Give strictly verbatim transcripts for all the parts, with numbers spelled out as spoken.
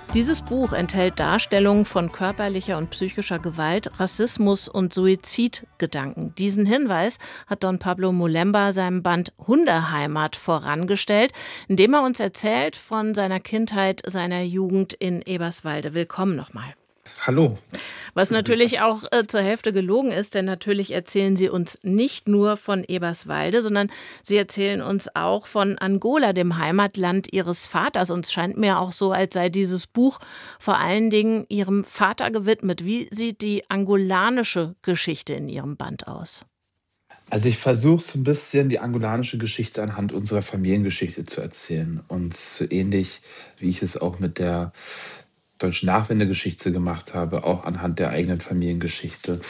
Dieses Buch enthält Darstellungen von körperlicher und psychischer Gewalt, Rassismus und Suizidgedanken. Diesen Hinweis hat Don Pablo Molemba seinem Band Hundeheimat vorangestellt, indem er uns erzählt von seiner Kindheit, seiner Jugend in Eberswalde. Willkommen nochmal. Hallo. Was natürlich auch äh, zur Hälfte gelogen ist, denn natürlich erzählen Sie uns nicht nur von Eberswalde, sondern Sie erzählen uns auch von Angola, dem Heimatland Ihres Vaters. Und es scheint mir auch so, als sei dieses Buch vor allen Dingen Ihrem Vater gewidmet. Wie sieht die angolanische Geschichte in Ihrem Band aus? Also ich versuche so ein bisschen die angolanische Geschichte anhand unserer Familiengeschichte zu erzählen. Und so ähnlich, wie ich es auch mit der deutschen Nachwendegeschichte gemacht habe, auch anhand der eigenen Familiengeschichte.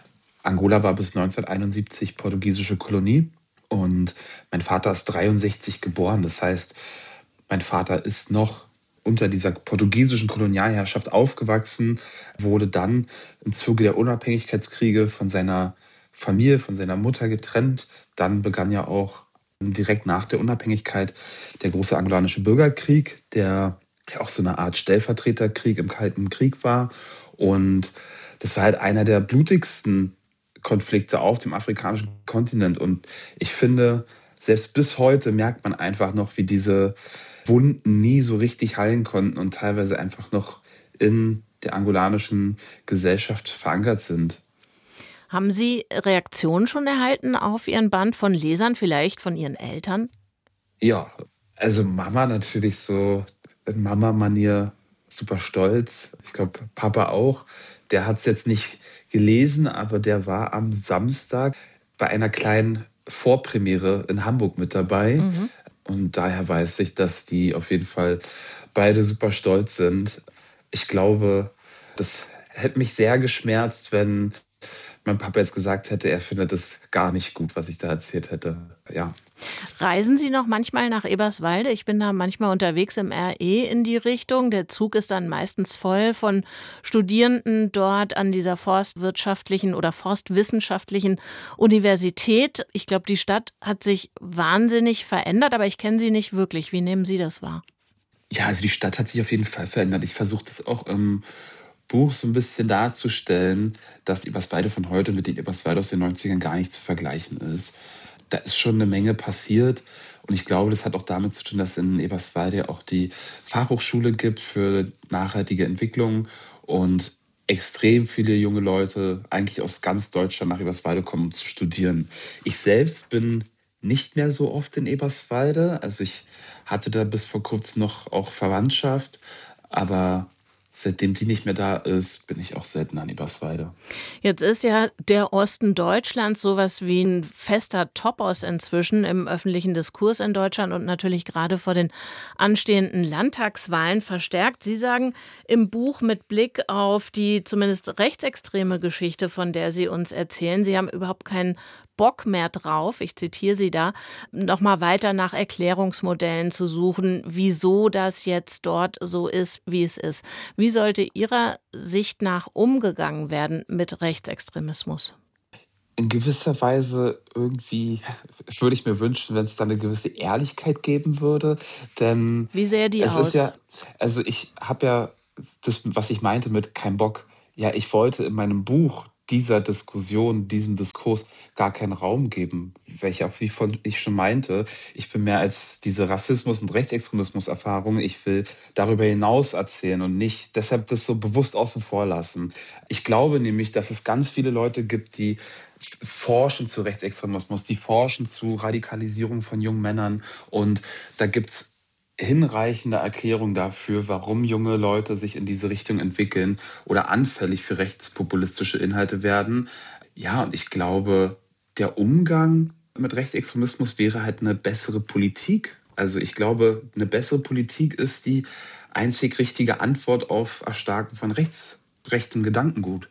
Angola war bis neunzehnhunderteinundsiebzig portugiesische Kolonie und mein Vater ist dreiundsechzig geboren. Das heißt, mein Vater ist noch unter dieser portugiesischen Kolonialherrschaft aufgewachsen, wurde dann im Zuge der Unabhängigkeitskriege von seiner Familie, von seiner Mutter getrennt. Dann begann ja auch direkt nach der Unabhängigkeit der große angolanische Bürgerkrieg, der ja auch so eine Art Stellvertreterkrieg im Kalten Krieg war. Und das war halt einer der blutigsten Konflikte auf dem afrikanischen Kontinent. Und ich finde, selbst bis heute merkt man einfach noch, wie diese Wunden nie so richtig heilen konnten und teilweise einfach noch in der angolanischen Gesellschaft verankert sind. Haben Sie Reaktionen schon erhalten auf Ihren Band von Lesern, vielleicht von Ihren Eltern? Ja, also Mama natürlich so in Mama-Manier super stolz. Ich glaube, Papa auch. Der hat es jetzt nicht gelesen, aber der war am Samstag bei einer kleinen Vorpremiere in Hamburg mit dabei. Mhm. Und daher weiß ich, dass die auf jeden Fall beide super stolz sind. Ich glaube, das hätte mich sehr geschmerzt, wenn mein Papa jetzt gesagt hätte, er findet es gar nicht gut, was ich da erzählt hätte. Ja. Reisen Sie noch manchmal nach Eberswalde? Ich bin da manchmal unterwegs im R E in die Richtung. Der Zug ist dann meistens voll von Studierenden dort an dieser forstwirtschaftlichen oder forstwissenschaftlichen Universität. Ich glaube, die Stadt hat sich wahnsinnig verändert, aber ich kenne sie nicht wirklich. Wie nehmen Sie das wahr? Ja, also die Stadt hat sich auf jeden Fall verändert. Ich versuche das auch im Buch so ein bisschen darzustellen, dass Eberswalde von heute mit den Eberswalde aus den neunzigern gar nicht zu vergleichen ist. Da ist schon eine Menge passiert und ich glaube, das hat auch damit zu tun, dass in Eberswalde ja auch die Fachhochschule gibt für nachhaltige Entwicklung und extrem viele junge Leute eigentlich aus ganz Deutschland nach Eberswalde kommen, um zu studieren. Ich selbst bin nicht mehr so oft in Eberswalde, also ich hatte da bis vor Kurzem noch auch Verwandtschaft, aber seitdem die nicht mehr da ist, bin ich auch selten an Eberswalde. Jetzt ist ja der Osten Deutschlands sowas wie ein fester Topos inzwischen im öffentlichen Diskurs in Deutschland und natürlich gerade vor den anstehenden Landtagswahlen verstärkt. Sie sagen im Buch mit Blick auf die zumindest rechtsextreme Geschichte, von der Sie uns erzählen, Sie haben überhaupt keinen Bock mehr drauf, ich zitiere Sie da, noch mal weiter nach Erklärungsmodellen zu suchen, wieso das jetzt dort so ist, wie es ist. Wie sollte Ihrer Sicht nach umgegangen werden mit Rechtsextremismus? In gewisser Weise irgendwie würde ich mir wünschen, wenn es da eine gewisse Ehrlichkeit geben würde, denn Wie sähe die es ist aus? ja also, ich habe ja das, was ich meinte mit kein Bock, ja, ich wollte in meinem Buch dieser Diskussion, diesem Diskurs gar keinen Raum geben, welcher auch wie von ich schon meinte, ich bin mehr als diese Rassismus und Rechtsextremismus-Erfahrung. Ich will darüber hinaus erzählen und nicht deshalb das so bewusst außen vor lassen. Ich glaube nämlich, dass es ganz viele Leute gibt, die forschen zu Rechtsextremismus, die forschen zu Radikalisierung von jungen Männern. Und da gibt es hinreichende Erklärungen dafür, warum junge Leute sich in diese Richtung entwickeln oder anfällig für rechtspopulistische Inhalte werden. Ja, und ich glaube, der Umgang mit Rechtsextremismus wäre halt eine bessere Politik. Also ich glaube, eine bessere Politik ist die einzig richtige Antwort auf Erstarken von rechts, rechtem Gedankengut.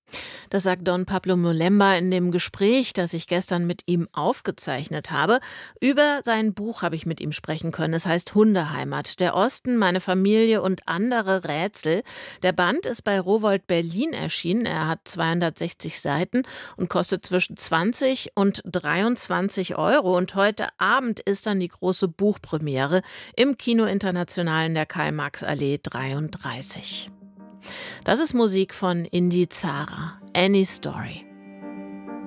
Das sagt Don Pablo Molemba in dem Gespräch, das ich gestern mit ihm aufgezeichnet habe. Über sein Buch habe ich mit ihm sprechen können. Es heißt Hundeheimat, der Osten, meine Familie und andere Rätsel. Der Band ist bei Rowohlt Berlin erschienen. Er hat zweihundertsechzig Seiten und kostet zwischen zwanzig und dreiundzwanzig Euro. Und heute Abend ist dann die große Buchpremiere im Kino International in der Karl-Marx-Allee dreiunddreißig. Das ist Musik von Indy Zara, Any Story.